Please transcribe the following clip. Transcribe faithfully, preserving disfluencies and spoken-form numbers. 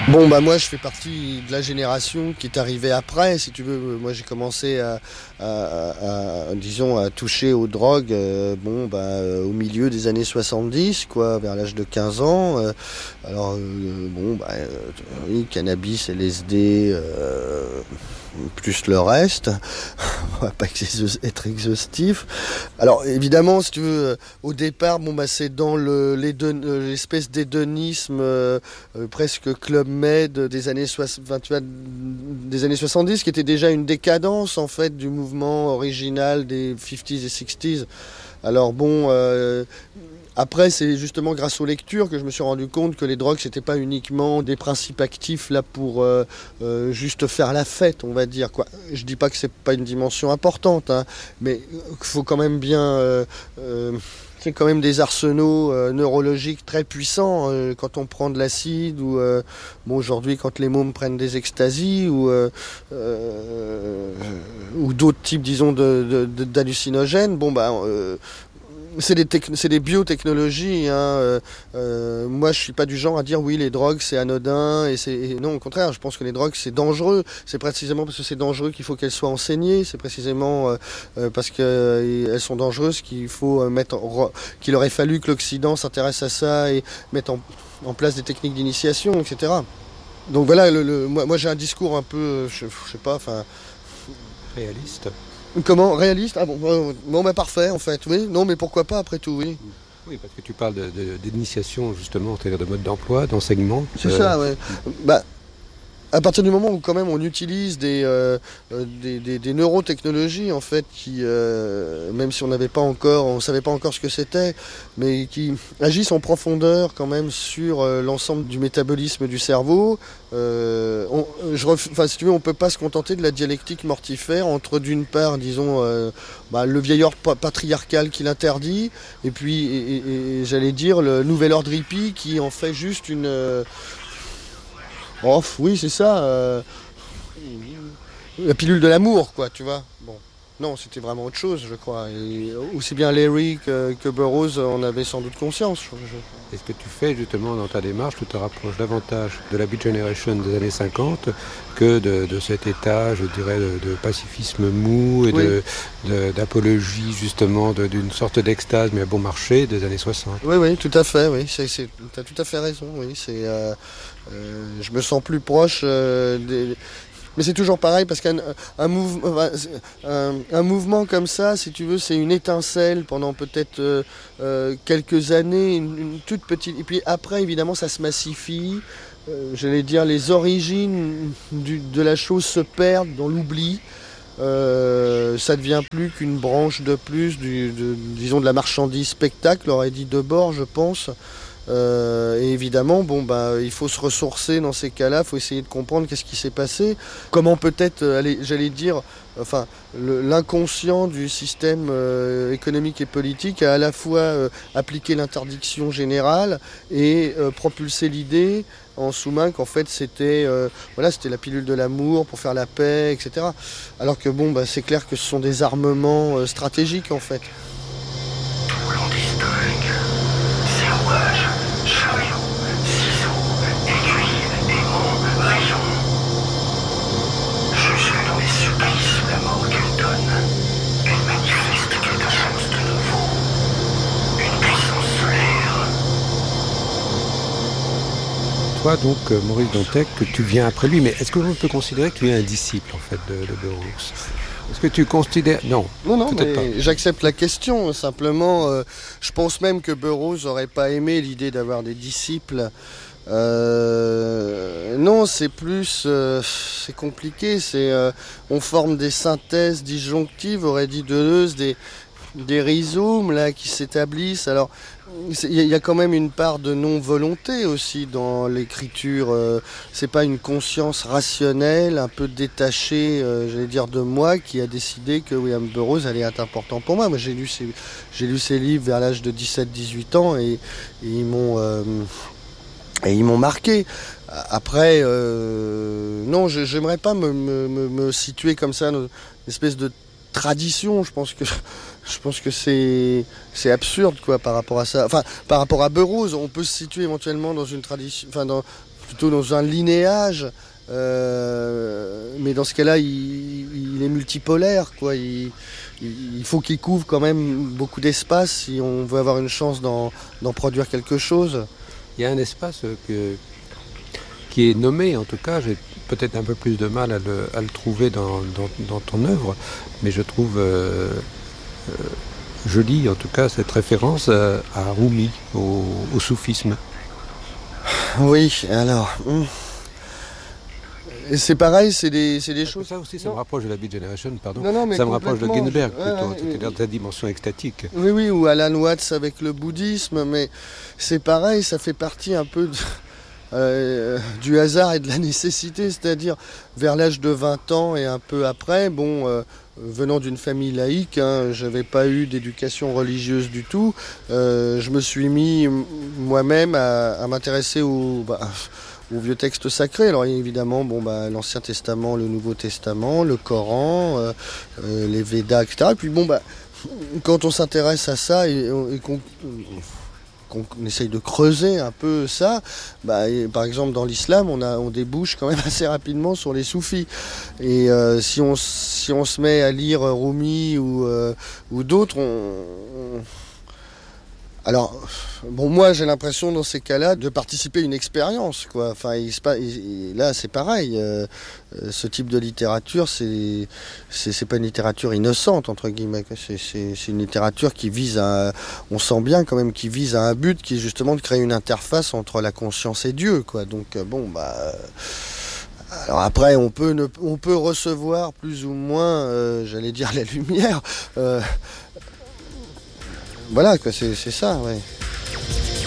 Bon, bah moi je fais partie de la génération qui est arrivée après, si tu veux. Moi j'ai commencé à, à, à, à disons, à toucher aux drogues euh, bon, bah, euh, au milieu des années soixante-dix, quoi, vers l'âge de quinze ans. Euh, alors, euh, bon, bah, euh, oui, cannabis, L S D, euh, plus le reste. On va pas être exhaustif. Alors évidemment, si tu veux, au départ, bon, bah, c'est dans le, l'espèce d'hédonisme euh, euh, presque Club Med des années, soix... enfin, tu vois, des années soixante-dix, qui était déjà une décadence en fait du mouvement original des cinquantaines et sixties. Alors bon, euh, après c'est justement grâce aux lectures que je me suis rendu compte que les drogues c'était pas uniquement des principes actifs là pour euh, euh, juste faire la fête, on va dire, quoi. Je dis pas que c'est pas une dimension importante, hein, mais il faut quand même bien euh, euh, c'est quand même des arsenaux euh, neurologiques très puissants euh, quand on prend de l'acide ou euh, bon, aujourd'hui quand les mômes prennent des extasies ou euh, euh, ou d'autres types, disons, de, de, de, d'hallucinogènes. Bon bah euh, c'est des, techn- c'est des biotechnologies. Hein. Euh, euh, moi, je suis pas du genre à dire oui, les drogues c'est anodin et c'est et non, au contraire, je pense que les drogues c'est dangereux. C'est précisément parce que c'est dangereux qu'il faut qu'elles soient enseignées. C'est précisément euh, euh, parce qu'elles euh, sont dangereuses qu'il faut euh, mettre, en, qu'il aurait fallu que l'Occident s'intéresse à ça et mette en, en place des techniques d'initiation, et cetera. Donc voilà, le, le, moi, moi j'ai un discours un peu, je, je sais pas, enfin réaliste. Comment? Réaliste? Ah bon, bon bah parfait en fait, oui. Non mais pourquoi pas après tout, oui. Oui, parce que tu parles de, de, d'initiation justement, c'est-à-dire de mode d'emploi, d'enseignement. C'est euh... ça, ouais. Bah, à partir du moment où quand même on utilise des, euh, des, des, des neurotechnologies en fait qui, euh, même si on n'avait pas encore, on savait pas encore ce que c'était, mais qui agissent en profondeur quand même sur euh, l'ensemble du métabolisme du cerveau. Euh, on, je ref... enfin, si tu veux, on peut pas se contenter de la dialectique mortifère entre d'une part, disons, euh, bah, le vieil ordre patriarcal qui l'interdit, et puis, et, et, et, j'allais dire, le nouvel ordre hippie qui en fait juste une euh, Oh, oui, c'est ça. Euh... La pilule de l'amour, quoi, tu vois. Bon. Non, c'était vraiment autre chose, je crois. Et aussi bien Larry que, que Burroughs en avaient sans doute conscience. Je... Et ce que tu fais justement dans ta démarche, tu te rapproches davantage de la Beat Generation des années cinquante que de, de cet état, je dirais, de, de pacifisme mou et oui. de, de, d'apologie justement de, d'une sorte d'extase, mais à bon marché, des années soixante. Oui, oui, tout à fait, oui. C'est, c'est, tu as tout à fait raison, oui. C'est, euh, euh, je me sens plus proche euh, des... Mais c'est toujours pareil parce qu'un un, mouve, un, un mouvement comme ça, si tu veux, c'est une étincelle pendant peut-être euh, euh, quelques années, une, une toute petite... Et puis après, évidemment, ça se massifie. Euh, j'allais dire, les origines du, de la chose se perdent dans l'oubli. Euh, ça devient plus qu'une branche de plus, du, de, disons, de la marchandise spectacle, aurait dit Debord, je pense. Euh, et évidemment, bon, bah, il faut se ressourcer dans ces cas-là, il faut essayer de comprendre qu'est-ce qui s'est passé, comment peut-être, euh, allez, j'allais dire, enfin, le, l'inconscient du système euh, économique et politique a à la fois euh, appliqué l'interdiction générale et euh, propulsé l'idée en sous-main qu'en fait c'était, euh, voilà, c'était la pilule de l'amour pour faire la paix, et cetera. Alors que bon, bah, c'est clair que ce sont des armements euh, stratégiques en fait. Tout l'on distingue, serrouage, chariot, ciseaux, aiguille, aimant, rayon. Jugez dans les supplices la mort qu'elle donne. Elle manifeste quelque chose de nouveau, une puissance solaire. Toi donc, Maurice Dantec, que tu viens après lui, mais est-ce que l'on peut considérer que tu es un disciple en fait de, de Burroughs? Est-ce que tu considères... Non, non, non, peut-être mais pas. J'accepte la question. Simplement, euh, je pense même que Burroughs n'aurait pas aimé l'idée d'avoir des disciples. Euh, non, c'est plus... Euh, c'est compliqué. C'est, euh, on forme des synthèses disjonctives, aurait dit Deleuze, des, des rhizomes là, qui s'établissent. Alors, il y a quand même une part de non-volonté aussi dans l'écriture. Euh, c'est pas une conscience rationnelle, un peu détachée, euh, j'allais dire, de moi, qui a décidé que William Burroughs allait être important pour moi. Moi, j'ai lu ses, j'ai lu ses livres vers l'âge de dix-sept dix-huit ans et, et ils m'ont... Euh, Et ils m'ont marqué. Après, euh, non, je, j'aimerais pas me, me, me situer comme ça, une espèce de tradition. Je pense que, je pense que c'est, c'est absurde, quoi, par rapport à ça. Enfin, par rapport à Burroughs, on peut se situer éventuellement dans une tradition, enfin, dans, plutôt dans un linéage. Euh, mais dans ce cas-là, il, il est multipolaire, quoi. Il, il faut qu'il couvre quand même beaucoup d'espace si on veut avoir une chance d'en, d'en produire quelque chose. Il y a un espace que, qui est nommé, en tout cas, j'ai peut-être un peu plus de mal à le, à le trouver dans, dans, dans ton œuvre, mais je trouve euh, euh, joli, en tout cas, cette référence à, à Rumi, au, au soufisme. Oui, alors... Hum. Et c'est pareil, c'est des, c'est des choses... Ça aussi, ça non. me rapproche de la Beat Generation, pardon. Non, non, mais ça me rapproche de Ginsberg, ouais, plutôt, ouais, c'est-à-dire de sa dimension extatique. Oui, oui, ou Alan Watts avec le bouddhisme, mais c'est pareil, ça fait partie un peu de, euh, du hasard et de la nécessité, c'est-à-dire vers l'âge de vingt ans et un peu après, bon... Euh, venant d'une famille laïque, hein, je n'avais pas eu d'éducation religieuse du tout, euh, je me suis mis moi-même à, à m'intéresser au... Bah, aux vieux textes sacrés. Alors évidemment, bon, bah, l'Ancien Testament, le Nouveau Testament, le Coran, euh, euh, les Védas, et cetera. Et puis bon, bah, quand on s'intéresse à ça et, et qu'on, qu'on essaye de creuser un peu ça, bah, et, par exemple dans l'islam, on, a, on débouche quand même assez rapidement sur les soufis. Et euh, si, on, si on se met à lire Rumi ou, euh, ou d'autres, on... on Alors, bon, moi j'ai l'impression dans ces cas-là de participer à une expérience, quoi. Enfin, il, il, là c'est pareil. Euh, ce type de littérature, c'est, c'est, c'est pas une littérature innocente entre guillemets. C'est, c'est, c'est une littérature qui vise à, on sent bien quand même, qui vise à un but, qui est justement de créer une interface entre la conscience et Dieu, quoi. Donc bon, bah. Alors après, on peut, ne, on peut recevoir plus ou moins, euh, j'allais dire la lumière. Euh, Voilà, quoi, c'est, c'est ça, ouais.